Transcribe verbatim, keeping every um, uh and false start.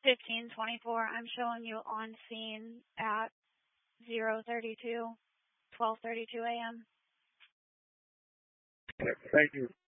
fifteen twenty-four. I'm showing you on scene at zero thirty-two, twelve thirty-two a m Thank you.